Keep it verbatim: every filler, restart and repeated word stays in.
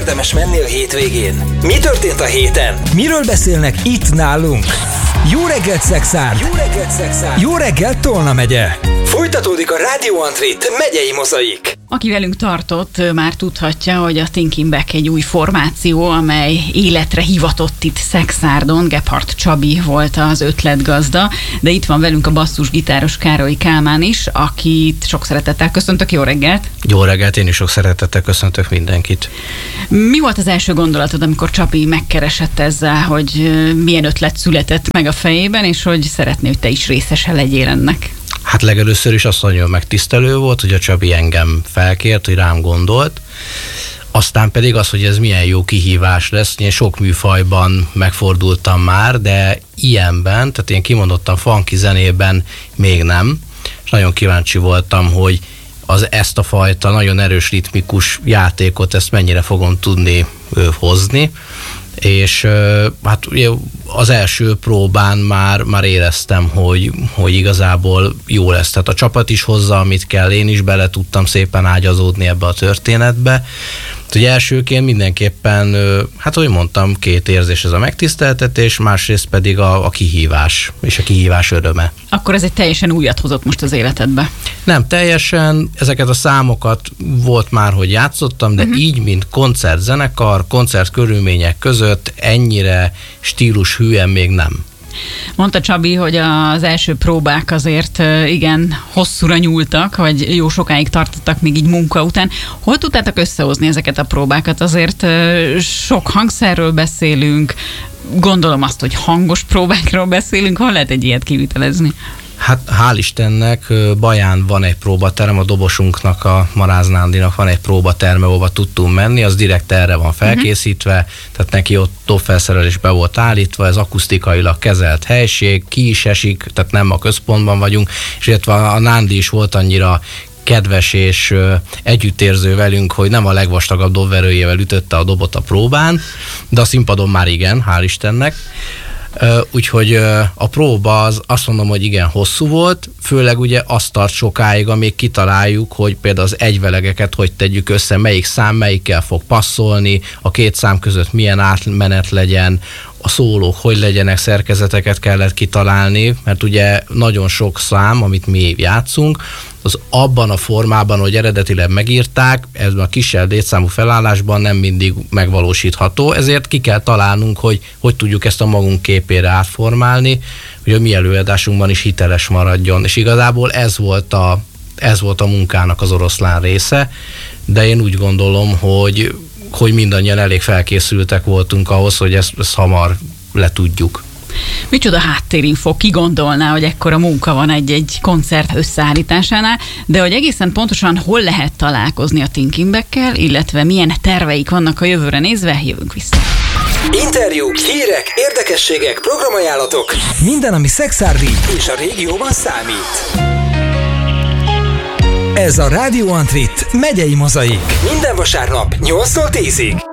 érdemes menni a hétvégén? Mi történt a héten? Miről beszélnek itt nálunk? Jó reggelt, Szexárd! Jó reggelt, Szexárd! Jó reggelt, Tolna megye! Folytatódik a Rádió Antrit megyei mozaik. Aki velünk tartott, már tudhatja, hogy a Thinking Back egy új formáció, amely életre hivatott itt Szexárdon. Gebhardt Csabi volt az ötletgazda, de itt van velünk a basszusgitáros Károly Kálmán is, akit sok szeretettel köszöntök. Jó reggelt! Jó reggelt, én is sok szeretettel köszöntök mindenkit. Mi volt az első gondolatod, amikor Csabi megkeresett ezzel, hogy milyen ötlet született meg a fejében, és hogy szeretné, hogy te is részese legyél ennek? Hát legelőször is azt nagyon megtisztelő volt, hogy a Csabi engem felkért, hogy rám gondolt. Aztán pedig az, hogy ez milyen jó kihívás lesz. Én sok műfajban megfordultam már, de ilyenben, tehát én kimondottan funky zenében még nem. És nagyon kíváncsi voltam, hogy az ezt a fajta nagyon erős ritmikus játékot, ezt mennyire fogom tudni ö, hozni. És hát ugye az első próbán már, már éreztem, hogy, hogy igazából jó lesz. Tehát a csapat is hozza, amit kell, én is bele tudtam szépen ágyazódni ebbe a történetbe. Ugye elsőként mindenképpen, hát ahogy mondtam, két érzés, ez a megtiszteltetés, másrészt pedig a, a kihívás, és a kihívás öröme. Akkor ez egy teljesen újat hozott most az életedbe? Nem teljesen, ezeket a számokat volt már, hogy játszottam, de uh-huh. így, mint koncertzenekar, koncertkörülmények között ennyire stílus hűen még nem. Mondta Csabi, hogy az első próbák azért igen hosszúra nyúltak, vagy jó sokáig tartottak még így munka után. Hol tudtátok összehozni ezeket a próbákat? Azért sok hangszerről beszélünk, gondolom azt, hogy hangos próbákról beszélünk. Hol lehet egy ilyet kivitelezni? Hát hál' Istennek Baján van egy próbaterem, a dobosunknak, a Maráz Nándinak van egy próbaterme, ahova tudtunk menni, az direkt erre van felkészítve, uh-huh. tehát neki ott dobfelszerelés be volt állítva, ez akusztikailag kezelt helység, ki is esik, tehát nem a központban vagyunk, és illetve a Nándi is volt annyira kedves és együttérző velünk, hogy nem a legvastagabb dobverőjével ütötte a dobot a próbán, de a színpadon már igen, hál' Istennek. Uh, úgyhogy uh, a próba az azt mondom, hogy igen hosszú volt, főleg ugye azt tart sokáig, amíg kitaláljuk, hogy például az egyvelegeket hogy tegyük össze, melyik szám melyikkel fog passzolni, a két szám között milyen átmenet legyen, a szólók hogy legyenek, szerkezeteket kellett kitalálni, mert ugye nagyon sok szám, amit mi játszunk, az abban a formában, hogy eredetileg megírták, ebben a kisebb létszámú felállásban nem mindig megvalósítható, ezért ki kell találnunk, hogy hogy tudjuk ezt a magunk képére átformálni, hogy a mi előadásunkban is hiteles maradjon, és igazából ez volt a, ez volt a munkának az oroszlán része, de én úgy gondolom, hogy hogy mindannyian elég felkészültek voltunk ahhoz, hogy ezt, ezt hamar letudjuk. Micsoda háttérinfo, ki gondolná, hogy ekkora munka van egy-egy koncert összeállításánál, de hogy egészen pontosan hol lehet találkozni a Thinking Back-kel, illetve milyen terveik vannak a jövőre nézve, jövünk vissza. Interjúk, hírek, érdekességek, programajánlatok, minden, ami szexárdi és a régióban számít. Ez a Rádió Antrit megyei mozaik. Minden vasárnap nyolctól tízig.